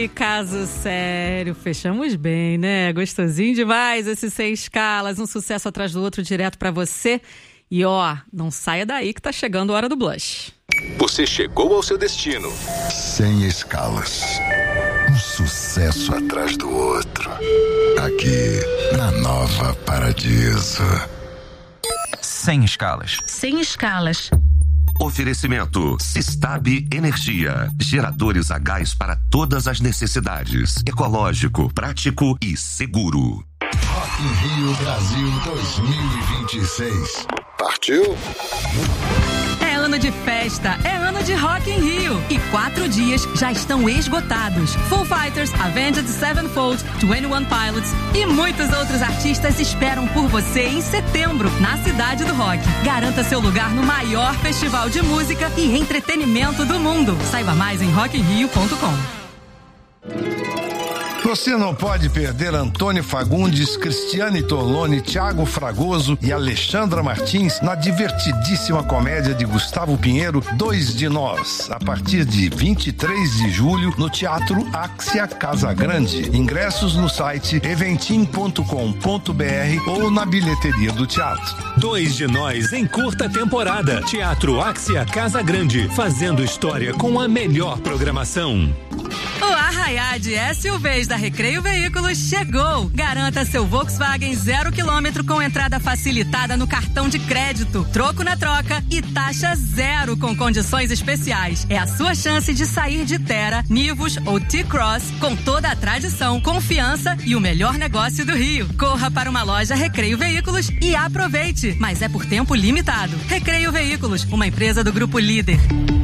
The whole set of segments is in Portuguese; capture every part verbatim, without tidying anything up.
Ih, caso sério. Fechamos bem, né? Gostosinho demais esses Sem Escalas. Um sucesso atrás do outro direto pra você. E ó, não saia daí que tá chegando a hora do blush. Você chegou ao seu destino. Sem Escalas. Um sucesso atrás do outro. Aqui, na Nova Paradiso. Sem Escalas. Sem Escalas. Oferecimento Sistab Energia. Geradores a gás para todas as necessidades. Ecológico, prático e seguro. Rock in Rio Brasil dois mil e vinte e seis. Partiu? É ano de festa, é ano de Rock in Rio. E quatro dias já estão esgotados. Foo Fighters, Avenged Sevenfold, Twenty One Pilots e muitos outros artistas esperam por você em setembro, na Cidade do Rock. Garanta seu lugar no maior festival de música e entretenimento do mundo. Saiba mais em rock in rio ponto com. Você não pode perder Antônio Fagundes, Cristiane Torlone, Thiago Fragoso e Alexandra Martins na divertidíssima comédia de Gustavo Pinheiro, Dois de Nós, a partir de vinte e três de julho no Teatro Axia Casa Grande. Ingressos no site eventim ponto com ponto br ou na bilheteria do teatro. Dois de Nós em curta temporada. Teatro Axia Casa Grande, fazendo história com a melhor programação. O Arraiá de S U Vs da Recreio Veículos chegou. Garanta seu Volkswagen zero quilômetro com entrada facilitada no cartão de crédito, troco na troca e taxa zero com condições especiais. É a sua chance de sair de Terra, Nivus ou T-Cross com toda a tradição, confiança e o melhor negócio do Rio. Corra para uma loja Recreio Veículos e aproveite, mas é por tempo limitado. Recreio Veículos, uma empresa do Grupo Líder.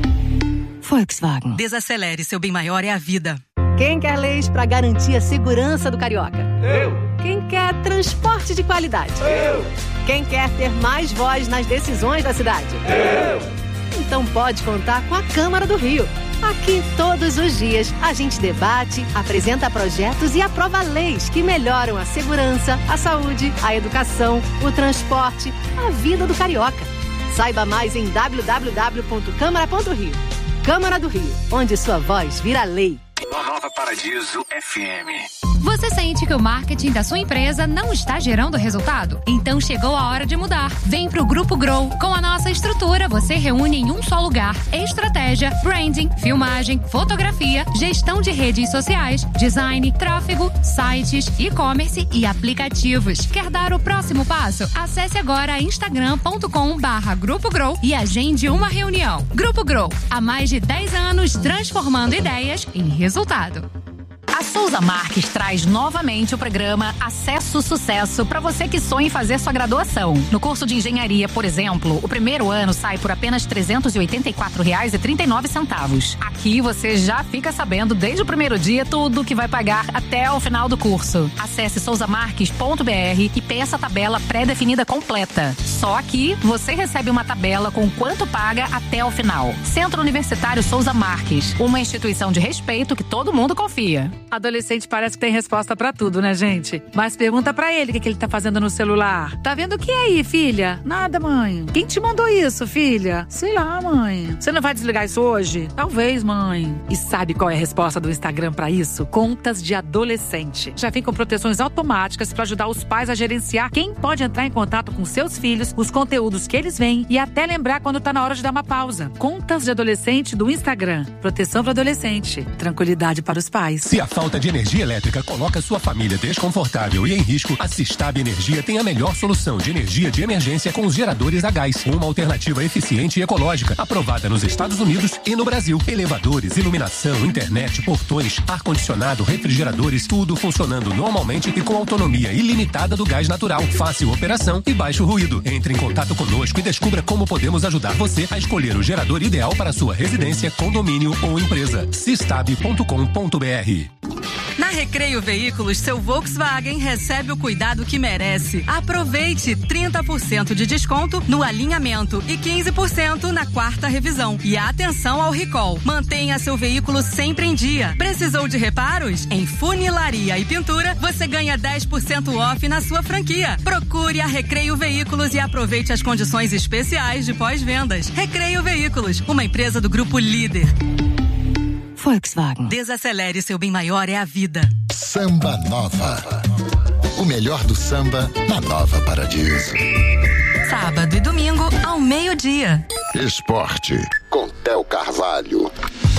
Volkswagen. Desacelere, seu bem maior é a vida. Quem quer leis para garantir a segurança do carioca? Eu. Quem quer transporte de qualidade? Eu. Quem quer ter mais voz nas decisões da cidade? Eu. Então pode contar com a Câmara do Rio. Aqui, todos os dias, a gente debate, apresenta projetos e aprova leis que melhoram a segurança, a saúde, a educação, o transporte, a vida do carioca. Saiba mais em w w w ponto câmara ponto rio. Câmara do Rio, onde sua voz vira lei. Nova Paradiso F M. Você sente que o marketing da sua empresa não está gerando resultado? Então chegou a hora de mudar. Vem pro Grupo Grow. Com a nossa estrutura, você reúne em um só lugar estratégia, branding, filmagem, fotografia, gestão de redes sociais, design, tráfego, sites, e-commerce e aplicativos. Quer dar o próximo passo? Acesse agora instagram ponto com barra Grupo Grow e agende uma reunião. Grupo Grow, há mais de dez anos transformando ideias em resultado. A Souza Marques traz novamente o programa Acesso Sucesso para você que sonha em fazer sua graduação. No curso de engenharia, por exemplo, o primeiro ano sai por apenas trezentos e oitenta e quatro reais e trinta e nove centavos. Aqui você já fica sabendo desde o primeiro dia tudo o que vai pagar até o final do curso. Acesse souza marques ponto br e peça a tabela pré-definida completa. Só aqui você recebe uma tabela com quanto paga até o final. Centro Universitário Souza Marques, uma instituição de respeito que todo mundo confia. Adolescente parece que tem resposta pra tudo, né, gente? Mas pergunta pra ele o que, que ele tá fazendo no celular. Tá vendo o que aí, filha? Nada, mãe. Quem te mandou isso, filha? Sei lá, mãe. Você não vai desligar isso hoje? Talvez, mãe. E sabe qual é a resposta do Instagram pra isso? Contas de adolescente. Já vem com proteções automáticas pra ajudar os pais a gerenciar quem pode entrar em contato com seus filhos, os conteúdos que eles veem e até lembrar quando tá na hora de dar uma pausa. Contas de adolescente do Instagram. Proteção para adolescente. Tranquilidade para os pais. Se a falta de energia elétrica coloca sua família desconfortável e em risco, a Sistab Energia tem a melhor solução de energia de emergência com os geradores a gás. Uma alternativa eficiente e ecológica, aprovada nos Estados Unidos e no Brasil. Elevadores, iluminação, internet, portões, ar-condicionado, refrigeradores, tudo funcionando normalmente e com autonomia ilimitada do gás natural. Fácil operação e baixo ruído. Entre em contato conosco e descubra como podemos ajudar você a escolher o gerador ideal para sua residência, condomínio ou empresa. sistab ponto com ponto br. Na Recreio Veículos, seu Volkswagen recebe o cuidado que merece. Aproveite trinta por cento de desconto no alinhamento e quinze por cento na quarta revisão. E atenção ao recall. Mantenha seu veículo sempre em dia. Precisou de reparos? Em funilaria e pintura, você ganha dez por cento off na sua franquia. Procure a Recreio Veículos e aproveite as condições especiais de pós-vendas. Recreio Veículos, uma empresa do Grupo Líder. Volkswagen. Desacelere, seu bem maior é a vida. Samba Nova. O melhor do samba na Nova Paradiso. Sábado e domingo ao meio-dia. Esporte com Theo Carvalho.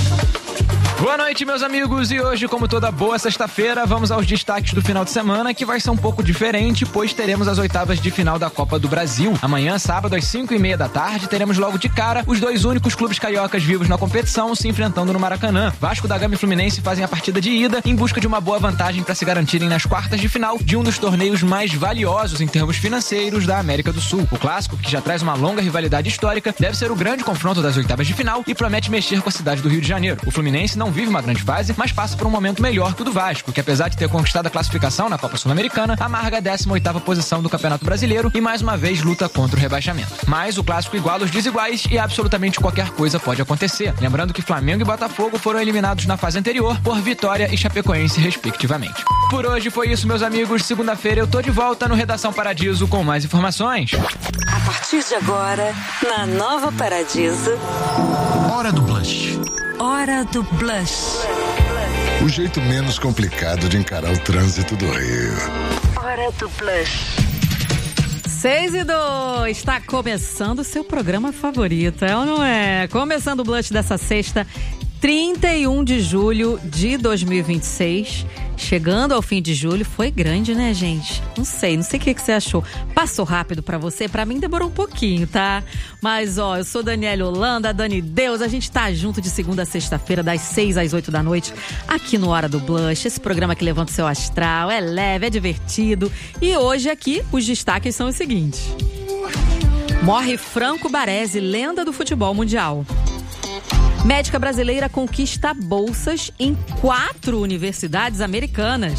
Boa noite, meus amigos, e hoje, como toda boa sexta-feira, vamos aos destaques do final de semana, que vai ser um pouco diferente, pois teremos as oitavas de final da Copa do Brasil. Amanhã, sábado, às cinco e meia da tarde, teremos logo de cara os dois únicos clubes cariocas vivos na competição se enfrentando no Maracanã. Vasco da Gama e Fluminense fazem a partida de ida em busca de uma boa vantagem para se garantirem nas quartas de final de um dos torneios mais valiosos em termos financeiros da América do Sul. O clássico, que já traz uma longa rivalidade histórica, deve ser o grande confronto das oitavas de final e promete mexer com a cidade do Rio de Janeiro. O Fluminense não vive uma grande fase, mas passa por um momento melhor que o do Vasco, que apesar de ter conquistado a classificação na Copa Sul-Americana, amarga a décima oitava posição do Campeonato Brasileiro e mais uma vez luta contra o rebaixamento. Mas o clássico iguala os desiguais e absolutamente qualquer coisa pode acontecer. Lembrando que Flamengo e Botafogo foram eliminados na fase anterior por Vitória e Chapecoense, respectivamente. Por hoje foi isso, meus amigos. Segunda-feira eu tô de volta no Redação Paradiso com mais informações. A partir de agora, na Nova Paradiso... Hora do Blush. Hora do Blush. O jeito menos complicado de encarar o trânsito do Rio. Hora do Blush. seis e dois, está começando o seu programa favorito, é ou não é? Começando o Blush dessa sexta, trinta e um de julho de dois mil e vinte e seis. Chegando ao fim de julho, foi grande, né, gente? Não sei, não sei o que, que você achou. Passou rápido pra você? Pra mim demorou um pouquinho, tá? Mas, ó, eu sou Daniela Holanda, Dani Deus, a gente tá junto de segunda a sexta-feira, das seis às oito da noite, aqui no Hora do Blush, esse programa que levanta o seu astral, é leve, é divertido. E hoje aqui, os destaques são os seguintes. Morre Franco Baresi, lenda do futebol mundial. Médica brasileira conquista bolsas em quatro universidades americanas.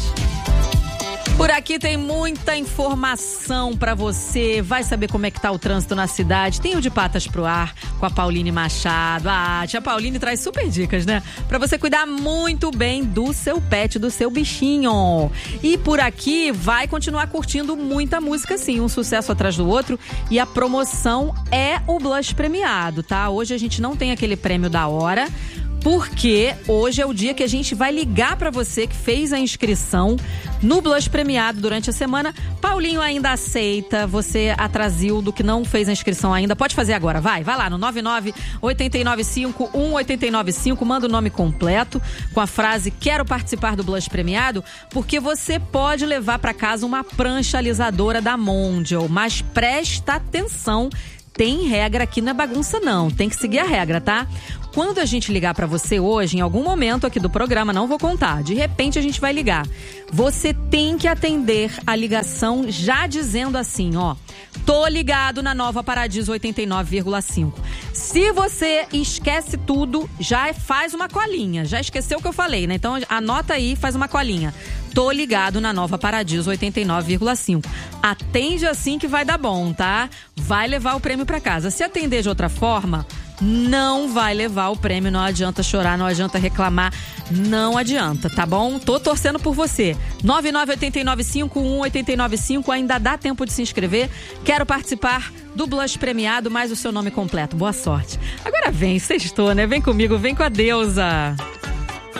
Por aqui tem muita informação pra você. Vai saber como é que tá o trânsito na cidade. Tem o de Patas pro Ar com a Pauline Machado. Ah, a tia Pauline traz super dicas, né? Pra você cuidar muito bem do seu pet, do seu bichinho. E por aqui vai continuar curtindo muita música, sim. Um sucesso atrás do outro. E a promoção é o Blush premiado, tá? Hoje a gente não tem aquele prêmio da hora, porque hoje é o dia que a gente vai ligar pra você que fez a inscrição no Blush premiado durante a semana. Paulinho ainda aceita você atrasildo que não fez a inscrição ainda. Pode fazer agora, vai, vai lá no nove nove oito nove cinco um oito nove cinco, manda o nome completo com a frase quero participar do Blush premiado, porque você pode levar pra casa uma prancha alisadora da Mondial, mas presta atenção, tem regra aqui, não é bagunça não, tem que seguir a regra, tá? Quando a gente ligar pra você hoje, em algum momento aqui do programa, não vou contar, de repente a gente vai ligar. Você tem que atender a ligação já dizendo assim, ó, tô ligado na Nova Paradiso oitenta e nove vírgula cinco. Se você esquece tudo, já faz uma colinha, já esqueceu o que eu falei, né? Então anota aí, faz uma colinha. Tô ligado na Nova Paradiso oitenta e nove vírgula cinco. Atende assim que vai dar bom, tá? Vai levar o prêmio pra casa. Se atender de outra forma, não vai levar o prêmio, não adianta chorar, não adianta reclamar, não adianta, tá bom? Tô torcendo por você. nove nove oito nove cinco um oito nove cinco, ainda dá tempo de se inscrever. Quero participar do Blush premiado, mais o seu nome completo. Boa sorte. Agora vem, sextou, né? Vem comigo, vem com a deusa.